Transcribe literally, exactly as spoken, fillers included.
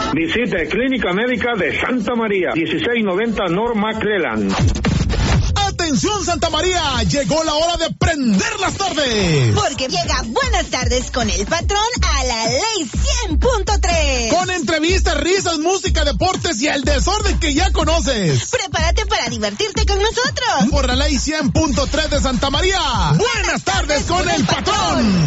Visite Clínica Médica de Santa María, dieciséis noventa North McClellan. Atención Santa María, llegó la hora de prender las tardes. Porque llega Buenas Tardes con el patrón a la ley cien punto tres. Con entrevistas, risas, música, deportes y el desorden que ya conoces. Prepárate para divertirte con nosotros. Por la ley cien punto tres de Santa María. Buenas tardes con el patrón.